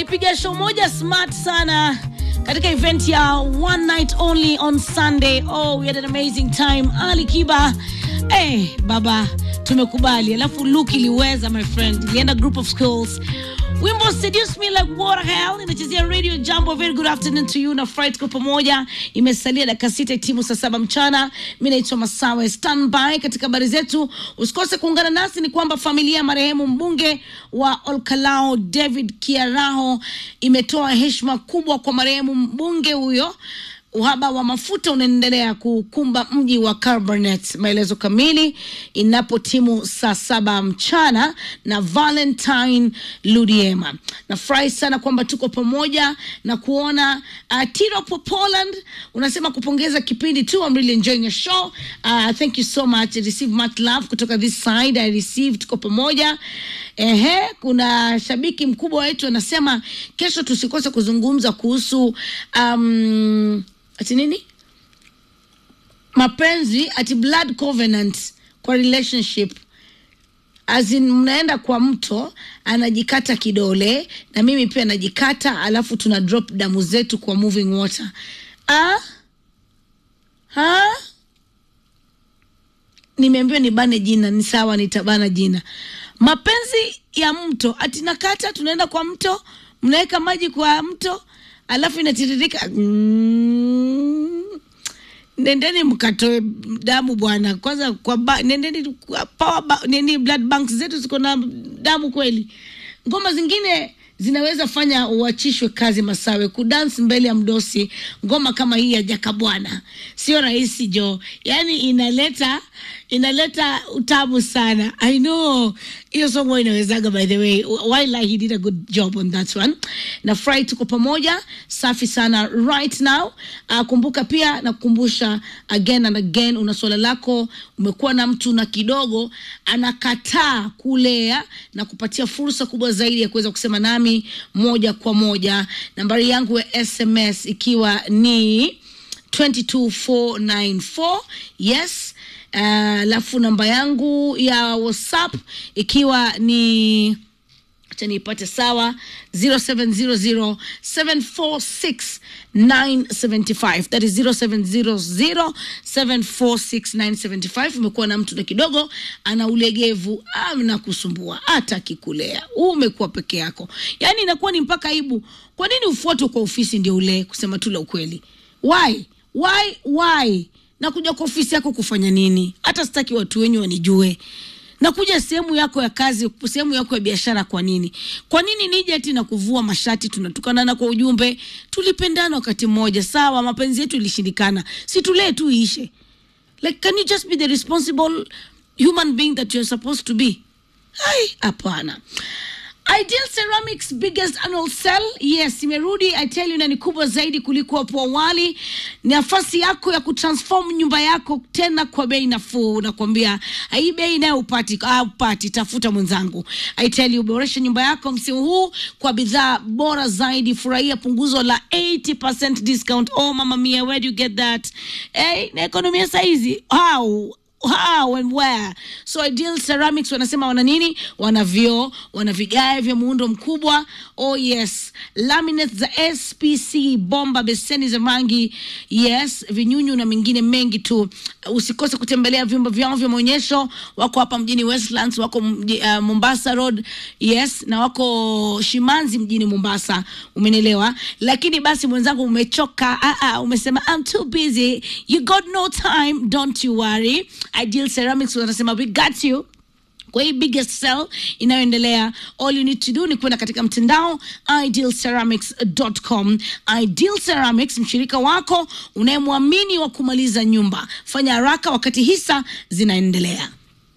alipiga show moja smart sana katika event ya One Night Only on Sunday. Oh, we had an amazing time. Ali Kiba, baba, tumekubali. Alafu Luke iliweza, my friend. Ilienda group of schools. Wimbo Seduce Me Like Water Hell inachezea Radio Jambo. Very good afternoon to you na Fright kwa pamoja. Imesalia dakika 6 timu saa 7 mchana. Mimi naitwa Masawe. Stand by katika habari zetu. Usikose kuungana nasi. Ni kwamba familia marehemu mbunge wa Olkalao David Kiaraho imetoa heshima kubwa kwa marehemu mbunge huyo. Uhaba wa mafuta unaendelea kukumba mji wa Carbonet. Maelezo kamili inapotimu saa 7 mchana na Valentine Ludiema. Nafurahi sana kwamba tuko pamoja na kuona Tiro po Poland unasema kupongeza kipindi tu. I'm really enjoying your show. Thank you so much. I received much love kutoka this side. I received, tuko pamoja. Kuna shabiki mkubwa wetu anasema kesho tusikose kuzungumza kuhusu ati nini? Mapenzi ati blood covenant kwa relationship. As in mnaenda kwa mto anajikata kidole na mimi pia najikata, alafu tuna drop damu zetu kwa moving water. Nimeambiwa nibane jina, ni sawa, nitabana jina. Mapenzi ya mto ati nakata, tunaenda kwa mto, mnaweka maji kwa mto, alafu inatiririka. Nendeni mkatoe damu bwana. Kwanza kwa nendeni power nini, blood banks zetu ziko na damu kweli. Ngoma zingine zinaweza fanya uachishwe kazi Masawe. Kudance mbele ya mdosi ngoma kama hii ya Jaka bwana sio rahisi jo. Yani inaleta utabu sana. I know hiyo song inawezaga, by the way. While he did a good job on that one. Na Fry tuko pamoja, safi sana right now. Kumbuka pia na kukumbusha again and again, una swala lako, umekuwa na mtu na kidogo anakataa kulea na kupatia fursa kubwa zaidi ya kuweza kusema nami moja kwa moja. Nambari yangu ya SMS ikiwa ni 22494. Yes. Alafu namba yangu ya WhatsApp ikiwa ni, acha niipate sawa, 0700746975. That is 0700746975. Umekuwa na mtu na kidogo ana ulegevu, na kusumbua, hataki kulea, umekuwa peke yako, yani inakuwa ni mpaka aibu. Kwa nini ufuate kwa ofisi ndio ule kusema tu la ukweli? Why? Na kuja kwa ofisi yako kufanya nini? Hata sitaki watu wenyu wanijue. Na kuja sehemu yako ya kazi, sehemu yako ya biashara kwa nini? Kwa nini nije ati na kuvua mashati, tunatukanana kwa ujumbe? Tulipendana wakati mmoja, sawa, mapenzi yetu ilishindikana. Si tulee tu iishe. Like, can you just be the responsible human being that you're supposed to be? Hapana. Ideal Ceramics biggest annual sale. Yes, imerudi. I tell you, na ni kubwa zaidi kuliko hapo awali. Nafasi yako ya kutransform nyumba yako tena kwa bei nafuu. Nakwambia, hii bei nayo upati, tafuta mwenzangu. I tell you, boresha nyumba yako msimu huu kwa bidhaa bora zaidi. Furahia punguzo la 80% discount. Oh mama mia, where do you get that? Na ekonomia saizi. How and where? So Ideal Ceramics wanasema wana nini? Wana vioo, wana vigae vya muundo mkubwa. Oh yes, laminates za SPC, bomba, beseni za rangi, yes, vinyunyu na mengine mengi tu. Usikose kutembelea vyumba vyao vya maonyesho. Wako hapa mjini Westlands, wako Mombasa Road, yes, na wako Shimanzi mjini Mombasa. Umenielewa? Lakini basi mwenzangu umechoka, umesema I'm too busy, you got no time, don't you worry. Ideal Ceramics wanasema we got you. Kwa hii biggest sale inayoendelea, all you need to do ni kwenda katika mtandao idealceramics.com. Ideal Ceramics, mshirika wako unayemwamini wa kumaliza nyumba. Fanya haraka wakati hisa zinaendelea.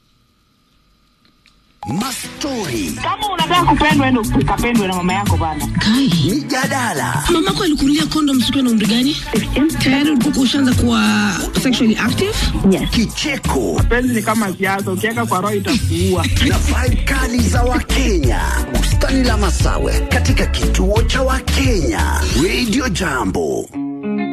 Mastori. Kama unataka kupendwa ndio ukapendwe na mama yako bana. Kai, Mijadala. mama yako alikunulia condom siku na umri gani? Tayari ulikuwa ushaanza kuwa sexually active? Yes. Kicheko. Penzi ni kama siasa, ukiweka kwa roho itakuua. Na vibe kali za Wakenya. Bustani la Masawe katika kituo cha Wakenya. Radio Jambo.